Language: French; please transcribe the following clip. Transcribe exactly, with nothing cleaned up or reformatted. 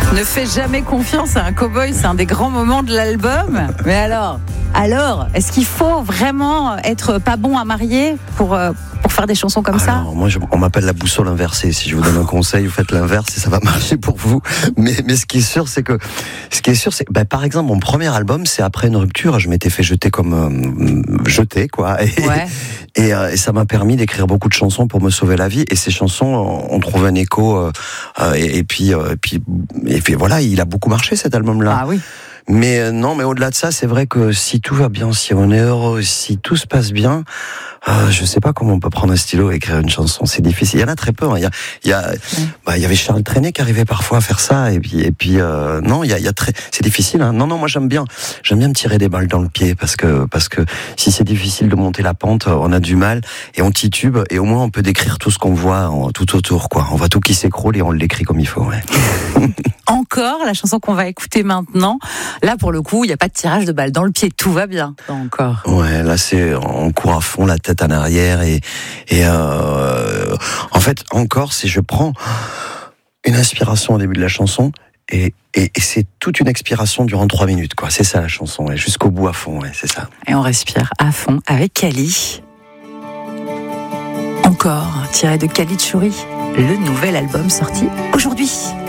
Ne fais jamais confiance à un cow-boy, c'est un des grands moments de l'album. Mais alors, alors, est-ce qu'il faut vraiment être pas bon à marier pour, euh, pour faire des chansons comme Alors, ça? moi, je, on m'appelle la boussole inversée. Si je vous donne un conseil, vous faites l'inverse et ça va marcher pour vous. Mais, mais ce qui est sûr, c'est que, ce qui est sûr, c'est, ben, par exemple, mon premier album, c'est après une rupture. Je m'étais fait jeter comme euh, jeté, quoi. Et, Ouais. et, euh, et ça m'a permis d'écrire beaucoup de chansons pour me sauver la vie. Et ces chansons, on trouve un écho. Euh, euh, et, et puis, euh, et puis, et puis, voilà, il a beaucoup marché cet album-là. Ah oui. Mais euh, non, mais au-delà de ça, c'est vrai que si tout va bien, si on est heureux, si tout se passe bien, euh, je sais pas comment on peut prendre un stylo et écrire une chanson. C'est difficile. Il y en a très peu. Hein. Il y a, il y a, ouais. bah, il y avait Charles Trenet qui arrivait parfois à faire ça. Et puis, et puis, euh, non, il y a, il y a très, c'est difficile. Hein. Non, non, moi j'aime bien, j'aime bien me tirer des balles dans le pied parce que, parce que si c'est difficile de monter la pente, on a du mal et on titube et au moins on peut décrire tout ce qu'on voit en, tout autour, quoi. On voit tout qui s'écroule et on l'écrit comme il faut. Ouais. Encore, la chanson qu'on va écouter maintenant. Là, pour le coup, il n'y a pas de tirage de balle dans le pied. Tout va bien. Encore. Ouais, là, c'est, on court à fond, la tête en arrière et, et, euh, en fait, encore, c'est, je prends une inspiration au début de la chanson et, et, et c'est toute une expiration durant trois minutes, quoi. C'est ça, la chanson, ouais, jusqu'au bout à fond, ouais, c'est ça. Et on respire à fond avec Kali. Encore, tiré de Kali Tchouri, le nouvel album sorti aujourd'hui.